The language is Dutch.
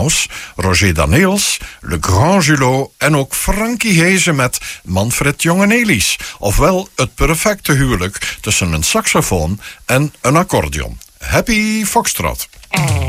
Mouse, Roger Daneels, Le Grand Julot en ook Frankie Hezen met Manfred Jongenelis. Ofwel het perfecte huwelijk tussen een saxofoon en een accordeon. Happy Foxtrot.